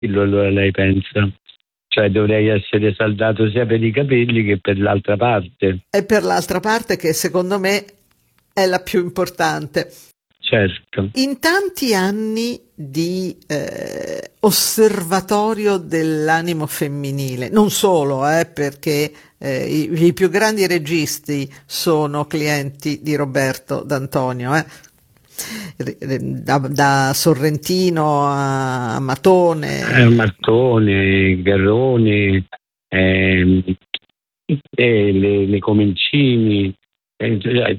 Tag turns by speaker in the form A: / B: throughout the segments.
A: allora lei pensa? Cioè dovrei essere saldato sia per i capelli che per l'altra parte.
B: E per l'altra parte, che secondo me è la più importante.
A: Certo.
B: In tanti anni di osservatorio dell'animo femminile, non solo, perché i più grandi registi sono clienti di Roberto D'Antonio, da Sorrentino a Matone.
A: Martone, Garrone, le Comencini, cioè,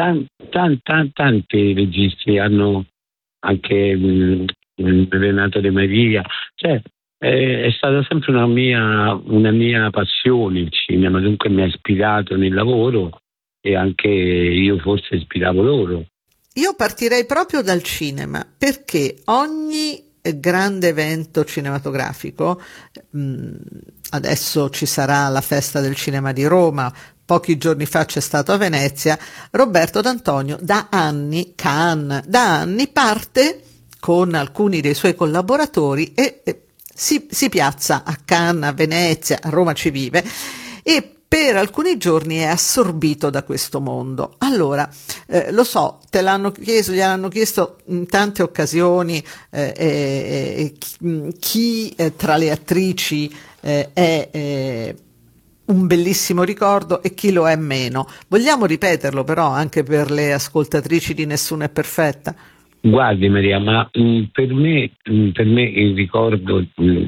A: tanti registi hanno anche Renato De Maria, cioè è stata sempre una mia passione il cinema, dunque mi ha ispirato nel lavoro e anche io forse ispiravo loro.
B: Io partirei proprio dal cinema, perché ogni grande evento cinematografico, adesso ci sarà la festa del cinema di Roma, pochi giorni fa c'è stato a Venezia, Roberto D'Antonio da anni, Cannes, da anni parte con alcuni dei suoi collaboratori e si piazza a Cannes, a Venezia, a Roma ci vive, e per alcuni giorni è assorbito da questo mondo. Allora, lo so, te l'hanno chiesto, gliel'hanno chiesto in tante occasioni, chi tra le attrici è un bellissimo ricordo e chi lo è meno. Vogliamo ripeterlo però anche per le ascoltatrici di Nessuno è perfetta?
A: Guardi Maria, ma per me il ricordo,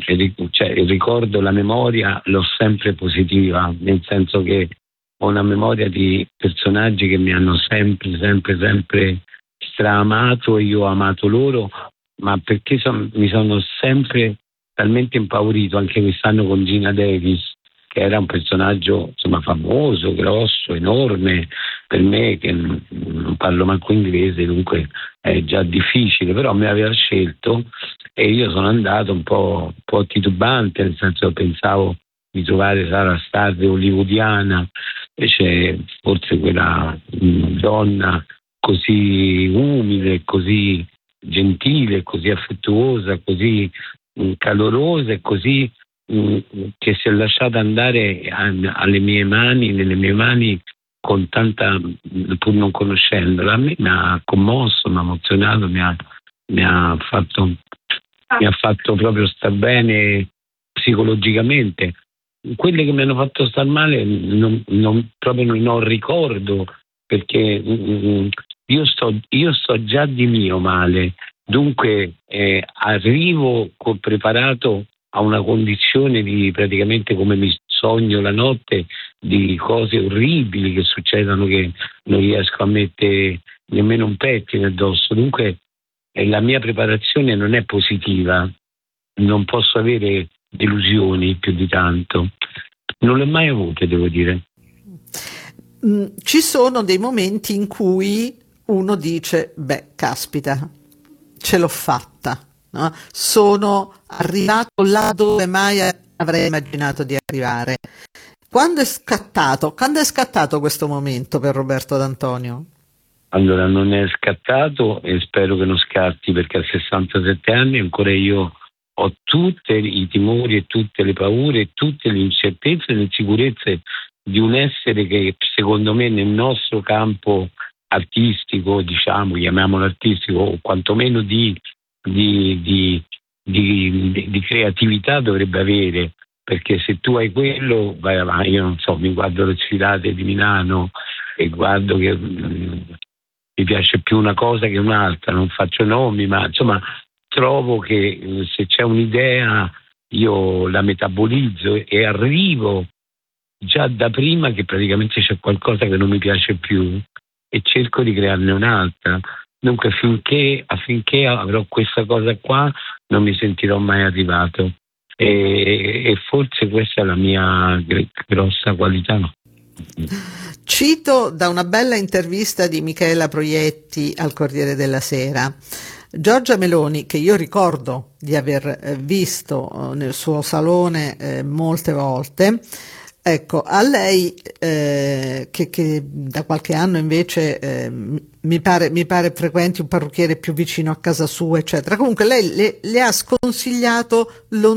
A: la memoria l'ho sempre positiva, nel senso che ho una memoria di personaggi che mi hanno sempre straamato e io ho amato loro, ma perché mi sono sempre talmente impaurito, anche quest'anno con Gina Davis, che era un personaggio insomma famoso, grosso, enorme, per me che non parlo manco inglese, dunque è già difficile, però mi aveva scelto e io sono andato un po' titubante, nel senso che pensavo di trovare Sarah Star hollywoodiana, invece forse quella donna così umile, così gentile, così affettuosa, così calorosa e così che si è lasciata andare nelle mie mani con tanta, pur non conoscendola. A me mi ha commosso, mi ha emozionato, mi ha fatto proprio star bene psicologicamente. Quelle che mi hanno fatto star male proprio non ho ricordo, perché io sto già di mio male, dunque arrivo preparato a una condizione di praticamente come mi sogno la notte, di cose orribili che succedono che non riesco a mettere nemmeno un pettine addosso. Dunque la mia preparazione non è positiva, non posso avere delusioni più di tanto. Non le ho mai avute, devo dire.
B: Ci sono dei momenti in cui uno dice, beh, caspita, ce l'ho fatta. No? Sono arrivato là dove mai avrei immaginato di arrivare. Quando è scattato questo momento per Roberto D'Antonio?
A: Allora, non è scattato e spero che non scatti, perché a 67 anni ancora io ho tutti i timori e tutte le paure e tutte le incertezze e le insicurezze di un essere che secondo me nel nostro campo artistico, diciamo, chiamiamolo artistico, o quantomeno di creatività dovrebbe avere, perché se tu hai quello vai avanti. Io non so, mi guardo le sfilate di Milano e guardo che mi piace più una cosa che un'altra, non faccio nomi, ma insomma trovo che se c'è un'idea io la metabolizzo e arrivo già da prima che praticamente c'è qualcosa che non mi piace più e cerco di crearne un'altra. Dunque affinché avrò questa cosa qua non mi sentirò mai arrivato e forse questa è la mia grossa qualità.
B: Cito da una bella intervista di Michela Proietti al Corriere della Sera. Giorgia Meloni, che io ricordo di aver visto nel suo salone molte volte, Ecco, a lei che da qualche anno invece mi pare frequenti un parrucchiere più vicino a casa sua, eccetera. Comunque lei le ha sconsigliato